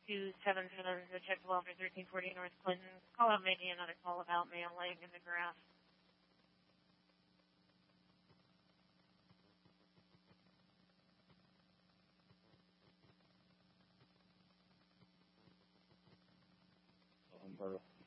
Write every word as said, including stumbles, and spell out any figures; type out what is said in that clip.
two seven seven, check Welfare thirteen forty North Clinton. Call out making another call about male laying in the grass. Umbrella.